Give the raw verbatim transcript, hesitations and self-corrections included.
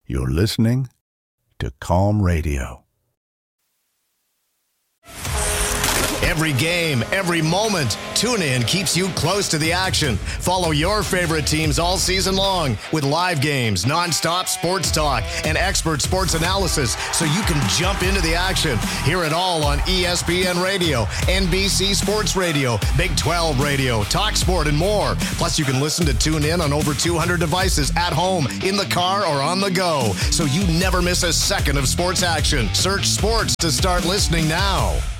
You're listening to Calm Radio. Every game, every moment, TuneIn keeps you close to the action. Follow your favorite teams all season long with live games, nonstop sports talk, and expert sports analysis so you can jump into the action. Hear it all on E S P N Radio, N B C Sports Radio, Big twelve Radio, Talk Sport, and more. Plus, you can listen to TuneIn on over two hundred devices at home, in the car, or on the go, so you never miss a second of sports action. Search sports to start listening now.